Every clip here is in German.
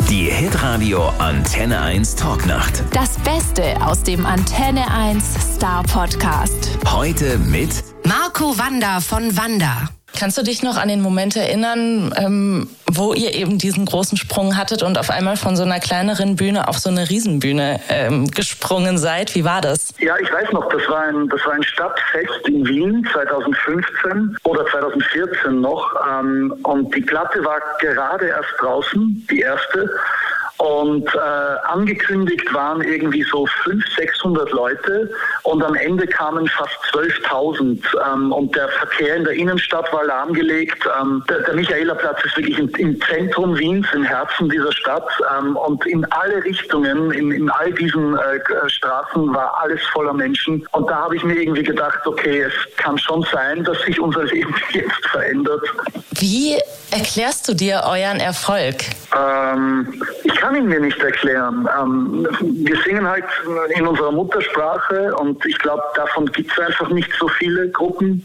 Die Hitradio Antenne 1 Talknacht. Das Beste aus dem Antenne 1 Star Podcast. Heute mit Marco Wanda von Wanda. Kannst du dich noch an den Moment erinnern, wo ihr eben diesen großen Sprung hattet und auf einmal von so einer kleineren Bühne auf so eine Riesenbühne gesprungen seid? Wie war das? Ja, ich weiß noch, das war ein Stadtfest in Wien 2015 oder 2014 noch. Und die Platte war gerade erst draußen, die erste. Und angekündigt waren irgendwie so 500-600 Leute und am Ende kamen fast 12.000 und der Verkehr in der Innenstadt war lahmgelegt. Der Michaelerplatz ist wirklich im Zentrum Wiens, im Herzen dieser Stadt und in alle Richtungen, in all diesen Straßen war alles voller Menschen und da habe ich mir irgendwie gedacht, okay, es kann schon sein, dass sich unser Leben jetzt verändert. Wie erklärst du dir euren Erfolg? Ich kann ihn mir nicht erklären. Wir singen halt in unserer Muttersprache und ich glaube, davon gibt es einfach nicht so viele Gruppen.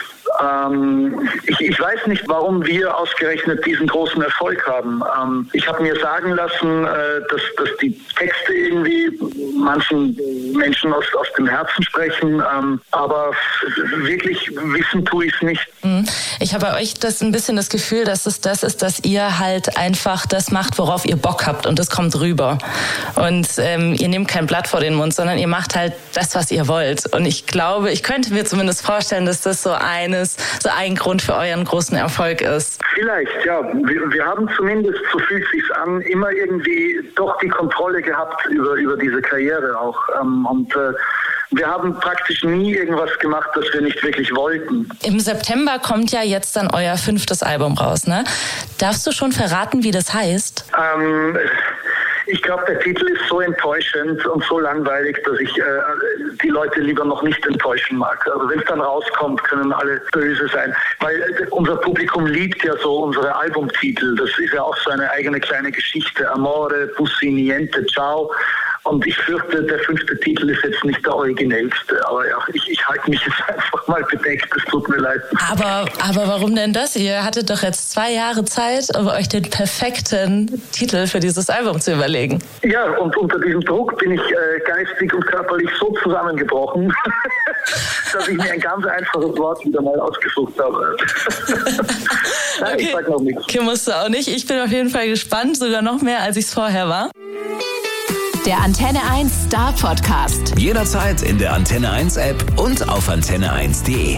Ich weiß nicht, warum wir ausgerechnet diesen großen Erfolg haben. Ich habe mir sagen lassen, dass die Texte irgendwie manchen Menschen aus dem Herzen sprechen, aber wirklich wissen tue ich es nicht. Ich habe bei euch ein bisschen das Gefühl, dass es das ist, dass ihr halt einfach das macht, worauf ihr Bock habt und das kommt rüber. Und ihr nehmt kein Blatt vor den Mund, sondern ihr macht halt das, was ihr wollt. Und ich glaube, ich könnte mir zumindest vorstellen, dass das so ein Grund für euren großen Erfolg ist. Vielleicht, ja. Wir haben zumindest, so fühlt es sich an, immer irgendwie doch die Kontrolle gehabt über diese Karriere auch. Und wir haben praktisch nie irgendwas gemacht, das wir nicht wirklich wollten. Im September kommt ja jetzt dann euer 5. Album raus, ne? Darfst du schon verraten, wie das heißt? Ich glaube, der Titel ist so enttäuschend und so langweilig, dass ich die Leute lieber noch nicht enttäuschen mag. Also wenn es dann rauskommt, können alle böse sein. Weil unser Publikum liebt ja so unsere Albumtitel. Das ist ja auch so eine eigene kleine Geschichte. Amore, Pussy, Niente, Ciao. Und ich fürchte, der 5. Titel ist jetzt nicht der originellste. Aber ja, ich halte mich jetzt einfach mal bedeckt. Es tut mir leid. Aber warum denn das? Ihr hattet doch jetzt 2 Jahre Zeit, um euch den perfekten Titel für dieses Album zu überlegen. Ja, und unter diesem Druck bin ich geistig und körperlich so zusammengebrochen, dass ich mir ein ganz einfaches Wort wieder mal ausgesucht habe. Nein, okay. Ich sag noch nichts. Okay, musst du auch nicht. Ich bin auf jeden Fall gespannt, sogar noch mehr, als ich es vorher war. Der Antenne 1 Star Podcast. jederzeit in der Antenne 1 App und auf antenne1.de.